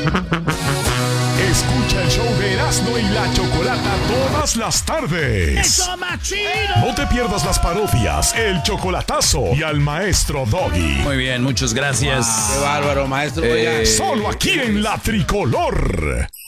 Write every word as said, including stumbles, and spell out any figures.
Escucha el show de Erasmo y la Chocolata todas las tardes. ¡Eso, más chido! No te pierdas las parodias, el chocolatazo y al maestro Doggy. Muy bien, muchas gracias. Qué bárbaro, maestro. Eh, Solo aquí en La Tricolor.